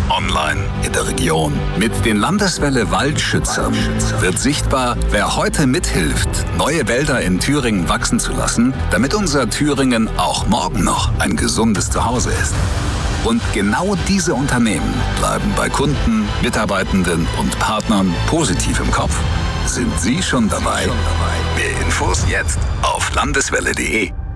online in der Region. Mit den Landeswelle Waldschützern wird sichtbar, wer heute mithilft, neue Wälder in Thüringen wachsen zu lassen, damit unser Thüringen auch morgen noch ein gesundes Zuhause ist. Und genau diese Unternehmen bleiben bei Kunden, Mitarbeitenden und Partnern positiv im Kopf. Sind Sie schon dabei? Mehr Infos jetzt auf landeswelle.de.